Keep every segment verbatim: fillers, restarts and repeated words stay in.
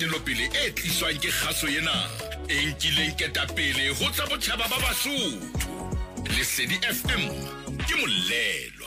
Pele e tliswang ke kgaso ena e nkileng ketapele ho tsa botjhaba ba Basotho. Lesedi F M ke molelwa.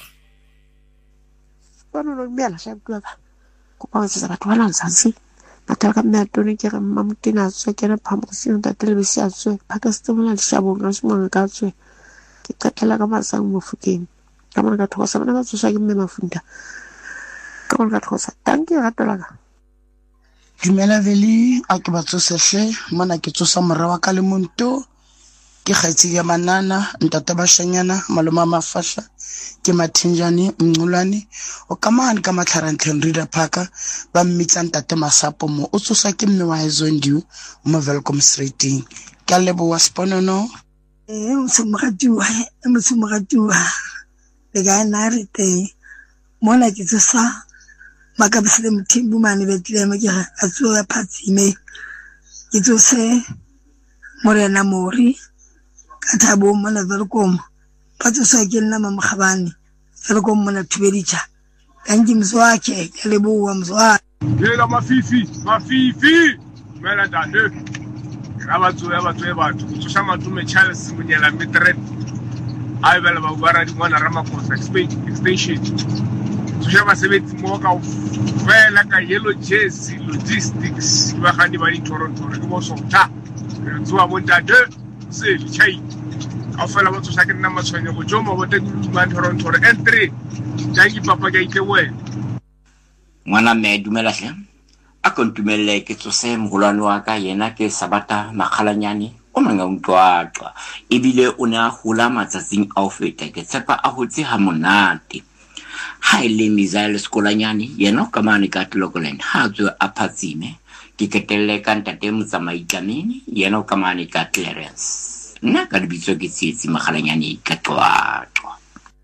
Bona lo mmela sha bua ba ko ba tsa batho ba lantsatsi batho ka mme tone ke re mamtina tswe ke re phamosing ta television tswe phakaste bona dishabo ga semong ka tswe ke qetela ka masang mo fukeng ka mona ka thosa bana ba tsosa ke mme mafunda ka mona ka thosa tanki ga tolaga Dumela veli a ke batso sehle mana ke tsosa morawa ka lemonto ke kgaitsi ya manana ntate bashanyana maloma mafahla ke mathinjane mngulane o kamane ka matlharantleng reader parka ba mmitsa ntate masapo mo o tsosa ke mme wa ezondiu mo welcome streeting ka lebo wa sponono eh msumagatiwa msumagatiwa le ga na rete mona ke tsosa makabisile mthimbu mane betle me ke a tsoa phatsime ke tsose morena mori ka thabo mona velkom pa tsosa ke nna mamgabane velkom mona thubedicha kanji mzwake ke lebowa mzwa yela mafifi mafifi mela dande ra batsoya batsoya batho go tsosa matume Charles Munyela Mitred ai bela ba bara di mona Ramaphosa extension tsosa ba sebetsi mo ka fela ka yellow jersey logistics ba gani ba di Toronto re go sotha re tswa mo dade se chai ka fela ba tsosa ke nna matshwenye go jomo bo te ba Toronto re entry jangi papa ga ikewe mwana me dumela hle a kontumelle ke tsose mogolwane wa ka yena ke Sabata Makgalanyane o manga untwaqa ebile o ne a gola matsatsing a o feta ke tshepa a hotse ha monate ha ile mizile skolanyane yena ka mane ka Tlokoland ha tswe a phatsime ke ketelle ka ntate motsamaikamene yena ka mane ka Clarence nna ka dibitso ke tsetsi Makgalanyane ka twatwa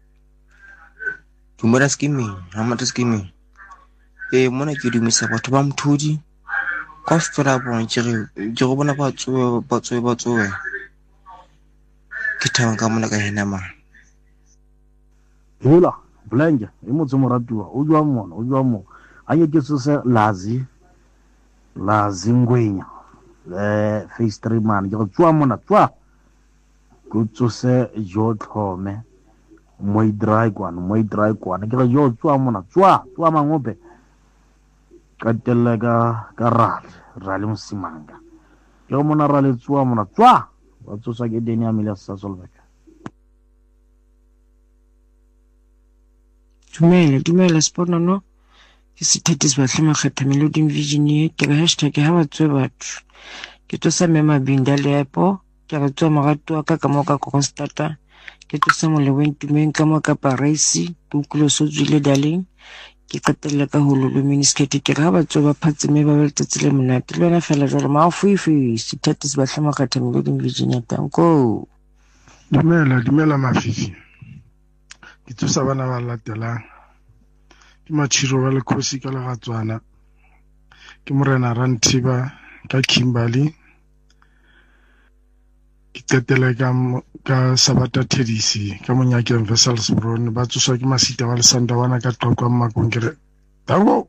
Dumela skimi ha mata skimi e mona ke dumisa batho ba mthudi ka fela bona ke re ke go bona ba tsoe ba tsoe ba tsoe ke thang ka mona ka hena ma Hula Blenge e motse moratuwa o jwa mona o jwa mo a ye ke se lazi lazi ngwenya eh face three man ke tswa mona tswa go tsose jo thome moi dry kwana moi dry kwana ke jo tswa mona tswa tswa mangope ka tella ka ka rale rale msimanga ke mona rale tswa mona tswa ba tsosa ke deni a mila sa solveka Dumela dumela sponono ke sithethis ba hlema kgetha melody vision ke ba hashtag ha ba tswe batho ke tsosa mema binda lepo ke re tswa magato ka ka mo ka Constanta ke tsosa mo le wentumeng ka mo ka Parisi bukulo so tswile darling ke qetella ka ho lo miniskete ke ga ba tswa ba phatsime ba beletse le monate le wena fela jalo ma fuifi sithethis ba hlema kgetha melody vision tanko dumela dumela mafifi ke tsosa bana ba latelang ke machiro wa lekhosi ka legatswana ke morena Rantiba ka Kimberley ke tetele ka ka Sabata Tedisi ka monyakeng Vesselsbron ba tsosa ke masita wa lesanda wana ka qoqwa makongere tango